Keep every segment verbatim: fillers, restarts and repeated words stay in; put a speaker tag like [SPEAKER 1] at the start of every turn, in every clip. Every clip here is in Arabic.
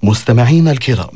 [SPEAKER 1] مستمعين الكرام،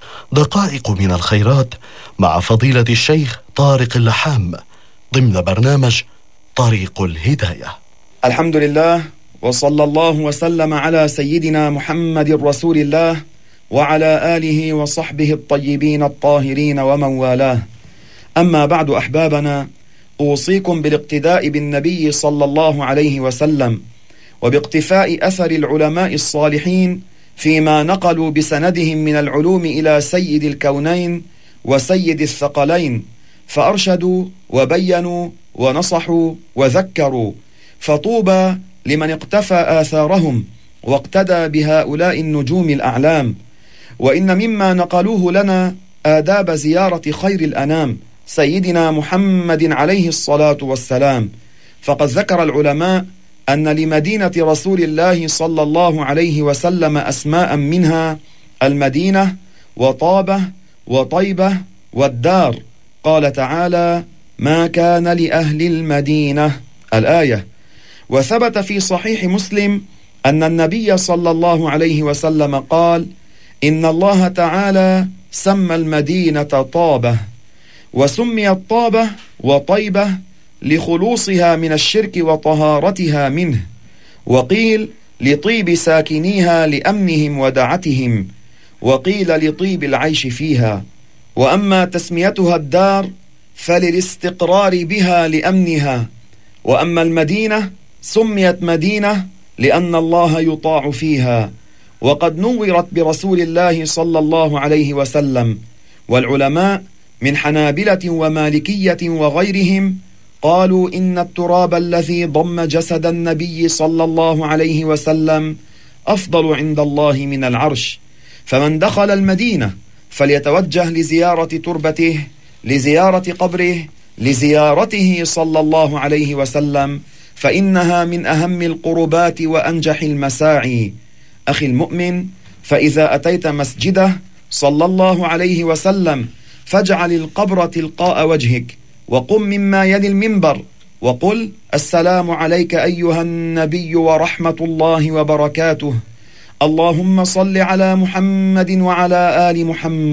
[SPEAKER 1] دقائق من الخيرات مع فضيلة الشيخ طارق اللحام ضمن برنامج طريق الهداية.
[SPEAKER 2] الحمد لله، وصلى الله وسلم على سيدنا محمد رسول الله وعلى آله وصحبه الطيبين الطاهرين ومن والاه. أما بعد أحبابنا، أوصيكم بالاقتداء بالنبي صلى الله عليه وسلم وباقتفاء أثر العلماء الصالحين فيما نقلوا بسندهم من العلوم إلى سيد الكونين وسيد الثقلين، فأرشدوا وبينوا ونصحوا وذكروا، فطوبى لمن اقتفى آثارهم واقتدى بهؤلاء النجوم الأعلام. وإن مما نقلوه لنا آداب زيارة خير الأنام سيدنا محمد عليه الصلاة والسلام، فقد ذكر العلماء أن لمدينة رسول الله صلى الله عليه وسلم أسماء، منها المدينة وطابة وطيبة والدار. قال تعالى: ما كان لأهل المدينة، الآية. وثبت في صحيح مسلم أن النبي صلى الله عليه وسلم قال: إن الله تعالى سمى المدينة طابة، وسميت طابة وطيبة لخلوصها من الشرك وطهارتها منه، وقيل لطيب ساكنيها لأمنهم ودعتهم، وقيل لطيب العيش فيها. وأما تسميتها الدار فللاستقرار بها لأمنها، وأما المدينة سميت مدينة لأن الله يطاع فيها، وقد نورت برسول الله صلى الله عليه وسلم. والعلماء من حنابلة ومالكية وغيرهم قالوا إن التراب الذي ضم جسد النبي صلى الله عليه وسلم أفضل عند الله من العرش، فمن دخل المدينة فليتوجه لزيارة تربته، لزيارة قبره، لزيارته صلى الله عليه وسلم، فإنها من أهم القربات وأنجح المساعي. أخي المؤمن، فإذا أتيت مسجده صلى الله عليه وسلم فاجعل القبر تلقاء وجهك، وقم مما يلي المنبر وقل: السلام عليك أيها النبي ورحمة الله وبركاته، اللهم صل على محمد وعلى آل محمد.